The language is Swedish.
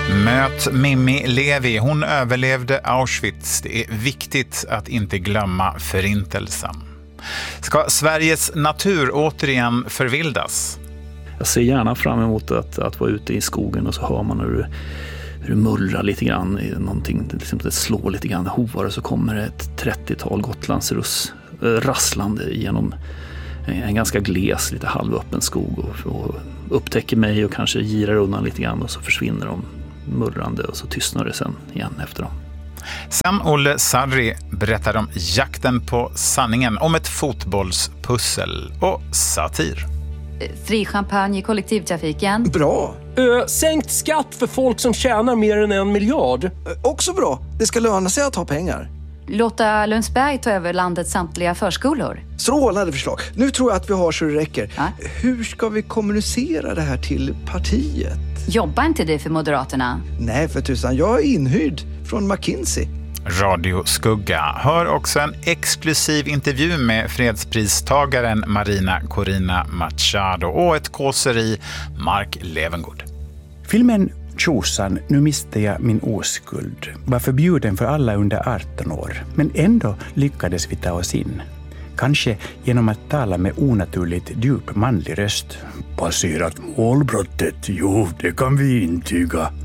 Möt Mimmi Levi. Hon överlevde Auschwitz. Det är viktigt att inte glömma förintelsen. Ska Sveriges natur återigen förvildas? Jag ser gärna fram emot att vara ute i skogen och så hör man hur det mullrar lite grann i någonting, liksom det slår lite grann hovar och så kommer det ett 30-tal Gotlandsruss rasslande genom en ganska gles, lite halvöppen skog och upptäcker mig och kanske girar undan lite grann och så försvinner de murrande och så tystnar det sen igen efter dem. Sen Olle Sarri berättar om jakten på sanningen, om ett fotbollspussel och satir. Fri champagne i kollektivtrafiken. Bra. Sänkt skatt för folk som tjänar mer än 1 miljard. Också bra. Det ska löna sig att ha pengar. Låta Lundsberg ta över landets samtliga förskolor. Strålande förslag. Nu tror jag att vi har så det räcker. Ja? Hur ska vi kommunicera det här till partiet? Jobbar inte det för Moderaterna? Nej, för tusan. Jag är inhyrd från McKinsey. Radio Skugga. Hör också en exklusiv intervju med fredspristagaren Marina Corina Machado och ett kåseri Mark Levengood. Filmen Tjosan, nu miste jag min oskuld, var förbjuden för alla under 18 år, men ändå lyckades vi ta oss in. Kanske genom att tala med onaturligt djup manlig röst. Passerat målbrottet, jo, det kan vi intyga.